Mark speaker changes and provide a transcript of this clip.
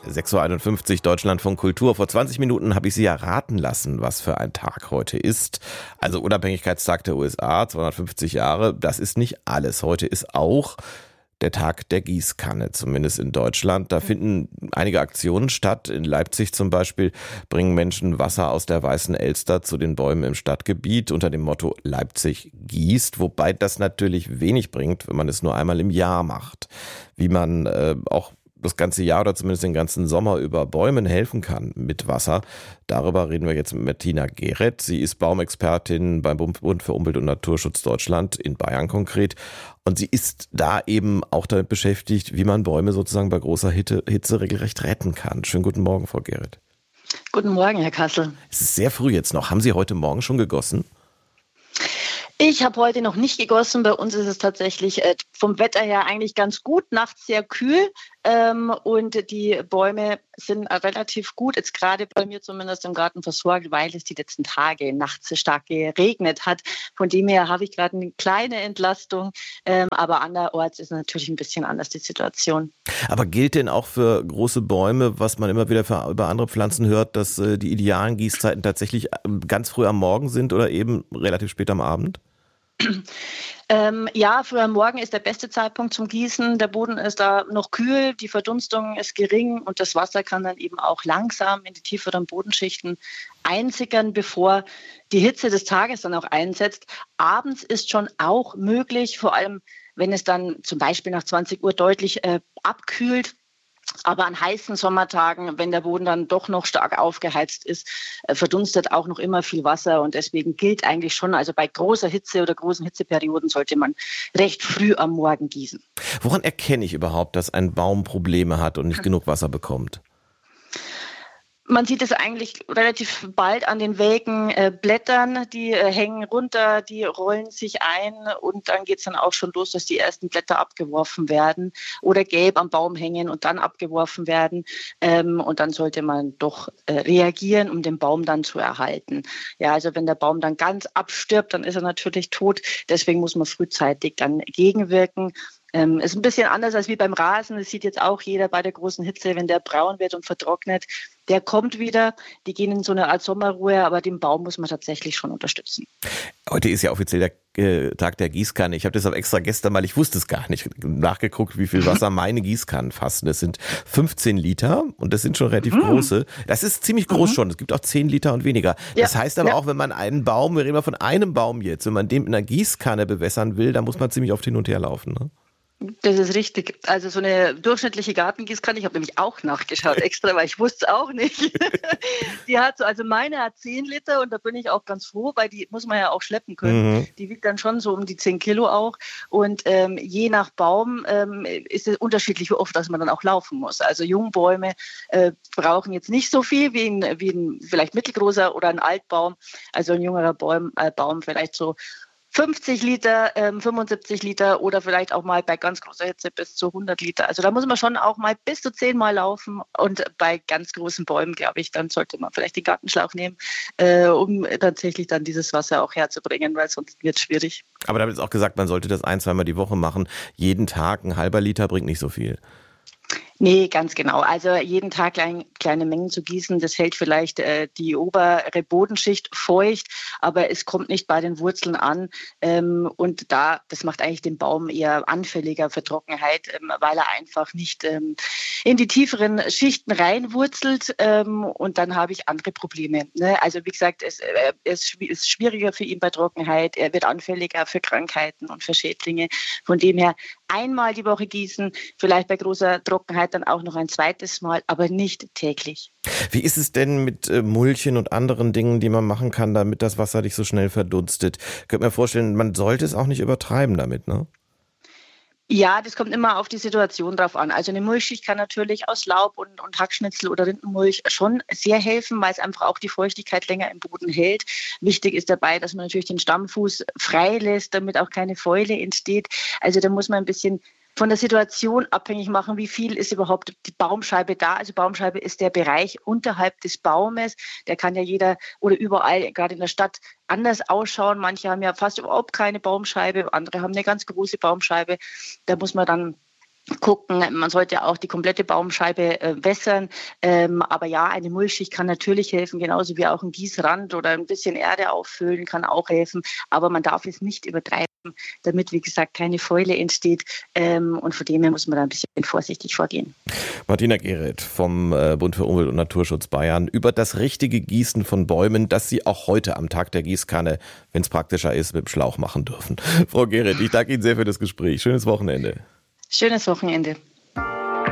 Speaker 1: 6.51 Uhr Deutschlandfunk Kultur. Vor 20 Minuten habe ich Sie ja raten lassen, was für ein Tag heute ist. Also Unabhängigkeitstag der USA, 250 Jahre. Das ist nicht alles. Heute ist auch der Tag der Gießkanne, zumindest in Deutschland. Da finden einige Aktionen statt. In Leipzig zum Beispiel bringen Menschen Wasser aus der Weißen Elster zu den Bäumen im Stadtgebiet unter dem Motto Leipzig gießt. Wobei das natürlich wenig bringt, wenn man es nur einmal im Jahr macht. Wie man auch das ganze Jahr oder zumindest den ganzen Sommer über Bäumen helfen kann mit Wasser. Darüber reden wir jetzt mit Martina Geret. Sie ist Baumexpertin beim Bund für Umwelt und Naturschutz Deutschland, in Bayern konkret. Und sie ist da eben auch damit beschäftigt, wie man Bäume sozusagen bei großer Hitze regelrecht retten kann. Schönen guten Morgen, Frau Geret.
Speaker 2: Guten Morgen, Herr Kassel.
Speaker 1: Es ist sehr früh jetzt noch. Haben Sie heute Morgen schon gegossen?
Speaker 2: Ich habe heute noch nicht gegossen. Bei uns ist es tatsächlich vom Wetter her eigentlich ganz gut. Nachts sehr kühl und die Bäume sind relativ gut, jetzt gerade bei mir zumindest im Garten versorgt, weil es die letzten Tage nachts so stark geregnet hat. Von dem her habe ich gerade eine kleine Entlastung, aber anderorts ist natürlich ein bisschen anders die Situation.
Speaker 1: Aber gilt denn auch für große Bäume, was man immer wieder über andere Pflanzen hört, dass die idealen Gießzeiten tatsächlich ganz früh am Morgen sind oder eben relativ spät am Abend?
Speaker 2: Ja, früh am Morgen ist der beste Zeitpunkt zum Gießen. Der Boden ist da noch kühl, die Verdunstung ist gering und das Wasser kann dann eben auch langsam in die tieferen Bodenschichten einsickern, bevor die Hitze des Tages dann auch einsetzt. Abends ist schon auch möglich, vor allem wenn es dann zum Beispiel nach 20 Uhr deutlich abkühlt. Aber an heißen Sommertagen, wenn der Boden dann doch noch stark aufgeheizt ist, verdunstet auch noch immer viel Wasser. Und deswegen gilt eigentlich schon, also bei großer Hitze oder großen Hitzeperioden sollte man recht früh am Morgen gießen.
Speaker 1: Woran erkenne ich überhaupt, dass ein Baum Probleme hat und nicht genug Wasser bekommt?
Speaker 2: Man sieht es eigentlich relativ bald an den welken Blättern, die hängen runter, die rollen sich ein und dann geht es dann auch schon los, dass die ersten Blätter abgeworfen werden oder gelb am Baum hängen und dann abgeworfen werden. Und dann sollte man doch reagieren, um den Baum dann zu erhalten. Ja, also wenn der Baum dann ganz abstirbt, dann ist er natürlich tot. Deswegen muss man frühzeitig dann gegenwirken. Ist ein bisschen anders als wie beim Rasen. Das sieht jetzt auch jeder bei der großen Hitze, wenn der braun wird und vertrocknet. Der kommt wieder, die gehen in so eine Art Sommerruhe, aber den Baum muss man tatsächlich schon unterstützen.
Speaker 1: Heute ist ja offiziell der Tag der Gießkanne. Ich habe deshalb extra gestern mal, ich wusste es gar nicht, nachgeguckt, wie viel Wasser meine Gießkannen fassen. Das sind 15 Liter und das sind schon relativ große. Das ist ziemlich groß schon. Es gibt auch 10 Liter und weniger. Das heißt aber auch, wenn man einen Baum, wir reden mal von einem Baum jetzt, wenn man den mit einer Gießkanne bewässern will, dann muss man ziemlich oft hin und her laufen, ne?
Speaker 2: Das ist richtig. Also so eine durchschnittliche Gartengießkanne, ich habe nämlich auch nachgeschaut extra, weil ich wusste es auch nicht. Die hat so, also meine hat 10 Liter und da bin ich auch ganz froh, weil die muss man ja auch schleppen können. Die wiegt dann schon so um die 10 Kilo auch und je nach Baum ist es unterschiedlich, wie oft dass man dann auch laufen muss. Also Jungbäume brauchen jetzt nicht so viel wie ein vielleicht mittelgroßer oder ein Altbaum. Also ein jüngerer Baum vielleicht so 50 Liter, 75 Liter oder vielleicht auch mal bei ganz großer Hitze bis zu 100 Liter. Also da muss man schon auch mal bis zu 10 Mal laufen. Und bei ganz großen Bäumen, glaube ich, dann sollte man vielleicht den Gartenschlauch nehmen, um tatsächlich dann dieses Wasser auch herzubringen, weil sonst wird es schwierig.
Speaker 1: Aber da wird es auch gesagt, man sollte das 1-2 Mal die Woche machen. Jeden Tag ein halber Liter bringt nicht so viel.
Speaker 2: Nee, ganz genau. Also jeden Tag kleine Mengen zu gießen, das hält vielleicht die obere Bodenschicht feucht, aber es kommt nicht bei den Wurzeln an. Und das macht eigentlich den Baum eher anfälliger für Trockenheit, weil er einfach nicht in die tieferen Schichten reinwurzelt. Und dann habe ich andere Probleme. Ne? Also wie gesagt, es ist schwieriger für ihn bei Trockenheit. Er wird anfälliger für Krankheiten und für Schädlinge. Von dem her einmal die Woche gießen, vielleicht bei großer Trockenheit dann auch noch ein zweites Mal, aber nicht täglich.
Speaker 1: Wie ist es denn mit Mulchen und anderen Dingen, die man machen kann, damit das Wasser nicht so schnell verdunstet? Ich könnte mir vorstellen, man sollte es auch nicht übertreiben damit, ne?
Speaker 2: Ja, das kommt immer auf die Situation drauf an. Also eine Mulchschicht kann natürlich aus Laub und Hackschnitzel oder Rindenmulch schon sehr helfen, weil es einfach auch die Feuchtigkeit länger im Boden hält. Wichtig ist dabei, dass man natürlich den Stammfuß frei lässt, damit auch keine Fäule entsteht. Also da muss man ein bisschen von der Situation abhängig machen, wie viel ist überhaupt die Baumscheibe da. Also Baumscheibe ist der Bereich unterhalb des Baumes. Der kann ja jeder oder überall, gerade in der Stadt, anders ausschauen. Manche haben ja fast überhaupt keine Baumscheibe, andere haben eine ganz große Baumscheibe. Da muss man dann gucken. Man sollte auch die komplette Baumscheibe wässern. Aber ja, eine Mulchschicht kann natürlich helfen, genauso wie auch ein Gießrand oder ein bisschen Erde auffüllen kann auch helfen. Aber man darf es nicht übertreiben, damit, wie gesagt, keine Fäule entsteht. Und von dem her muss man da ein bisschen vorsichtig vorgehen.
Speaker 1: Martina Gereth vom Bund für Umwelt und Naturschutz Bayern über das richtige Gießen von Bäumen, das Sie auch heute am Tag der Gießkanne, wenn es praktischer ist, mit dem Schlauch machen dürfen. Frau Gereth, ich danke Ihnen sehr für das Gespräch. Schönes Wochenende.
Speaker 2: Schönes Wochenende.